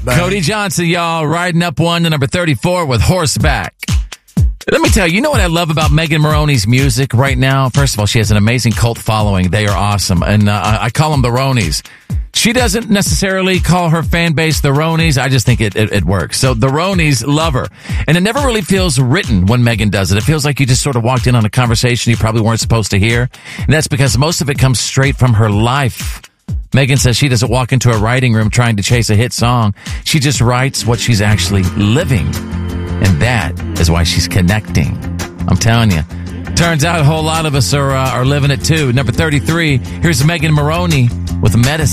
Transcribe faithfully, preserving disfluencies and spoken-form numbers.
Horseback. Cody Johnson, y'all, riding up one to number thirty-four with Horseback. Let me tell you, you know what I love about Megan Moroney's music right now? First of all, she has an amazing cult following. They are awesome. And uh, I call them the Ronies. She doesn't necessarily call her fan base the Ronies. I just think it, it, it works. So the Ronies love her. And it never really feels written when Megan does it. It feels like you just sort of walked in on a conversation you probably weren't supposed to hear. And that's because most of it comes straight from her life. Megan says she doesn't walk into a writing room trying to chase a hit song. She just writes what she's actually living. And that is why she's connecting. I'm telling you. Turns out a whole lot of us are uh, are living it too. Number thirty-three, here's Megan Moroney with Medicine.